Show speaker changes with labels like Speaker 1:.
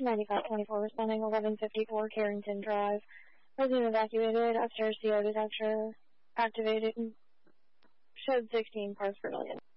Speaker 1: 9524 responding 1154 Carrington Drive. Resident evacuated. Upstairs CO detector activated. Showed 16 parts per million.